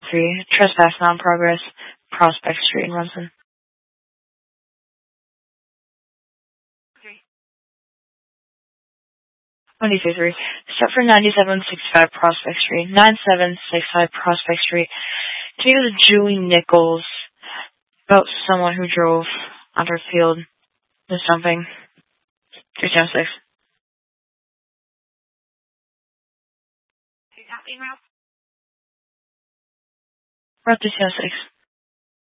3. Trespass non-progress, Prospect Street in Rumson. 23-3. Stop for 9765 Prospect Street. 9765 Prospect Street. Can you go to Julie Nichols about someone who drove onto a field with something? 306. Route 306.